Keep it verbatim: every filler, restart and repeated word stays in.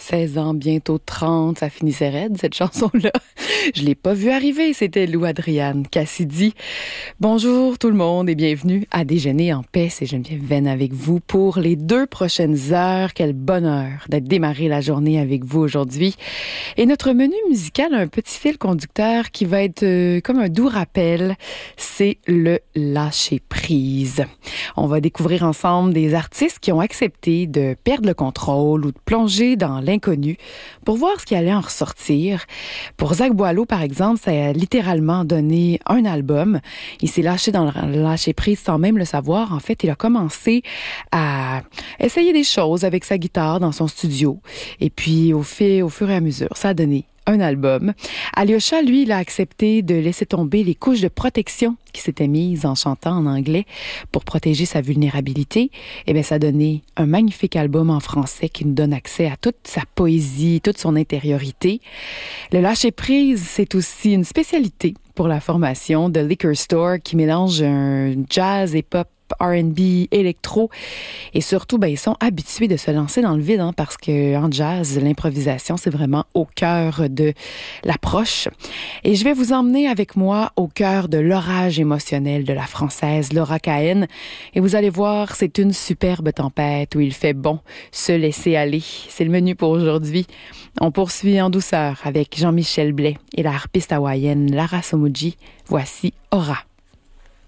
seize ans, bientôt trente, ça finissait raide, cette chanson-là. Je l'ai pas vue arriver, c'était Lou Adriane Cassidy. Bonjour tout le monde et bienvenue à Déjeuner en paix. C'est Geneviève Venn avec vous pour les deux prochaines heures. Quel bonheur d'être démarré la journée avec vous aujourd'hui. Et notre menu musical a un petit fil conducteur qui va être euh, comme un doux rappel. C'est le lâcher prise. On va découvrir ensemble des artistes qui ont accepté de perdre le contrôle ou de plonger dans l'inconnu pour voir ce qui allait en ressortir. Pour Zach Boileau, par exemple, ça a littéralement donné un album. Il s'est lâché dans le lâcher prise sans même le savoir. En fait, il a commencé à essayer des choses avec sa guitare dans son studio. Et puis, au, fait, au fur et à mesure, ça a donné un album. Alyosha, lui, il a accepté de laisser tomber les couches de protection qui s'étaient mises en chantant en anglais pour protéger sa vulnérabilité. Eh bien, ça a donné un magnifique album en français qui nous donne accès à toute sa poésie, toute son intériorité. Le lâcher-prise, c'est aussi une spécialité pour la formation de Liquor Store qui mélange un jazz et pop, R and B, électro. Et surtout, ben, ils sont habitués de se lancer dans le vide, hein, parce que en jazz, l'improvisation, c'est vraiment au cœur de l'approche. Et je vais vous emmener avec moi au cœur de l'orage émotionnel de la Française Laura Cahen. Et vous allez voir, c'est une superbe tempête où il fait bon se laisser aller. C'est le menu pour aujourd'hui. On poursuit en douceur avec Jean-Michel Blais et la harpiste hawaïenne Lara Somoudji. Voici Aura.